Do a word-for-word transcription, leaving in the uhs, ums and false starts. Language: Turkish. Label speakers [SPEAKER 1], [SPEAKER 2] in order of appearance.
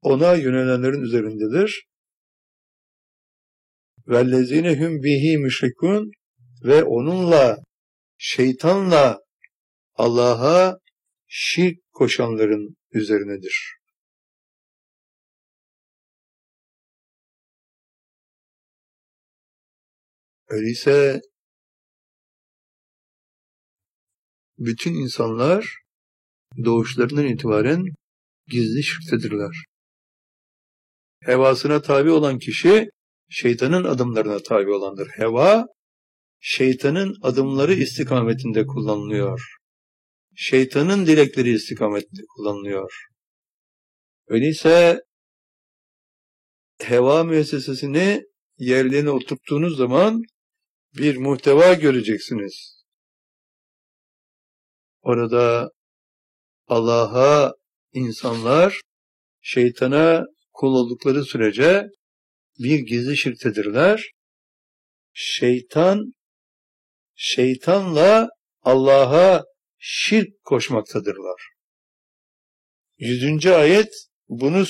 [SPEAKER 1] ona yönelenlerin üzerindedir. وَالَّذ۪ينَ هُمْ بِهِ مُشْرِكُونَ ve onunla, şeytanla Allah'a şirk koşanların üzerinedir. Öyleyse bütün insanlar doğuşlarından itibaren gizli şirktedirler. Hevasına tabi olan kişi şeytanın adımlarına tabi olandır. Heva, şeytanın adımları istikametinde kullanılıyor. Şeytanın dilekleri istikametinde kullanılıyor. Öyleyse heva müessesesini yerlerine oturttuğunuz zaman bir muhteva göreceksiniz. Orada Allah'a insanlar şeytana kul oldukları sürece bir gizli şirktedirler. Şeytan, şeytanla Allah'a şirk koşmaktadırlar. Yüzüncü ayet bunu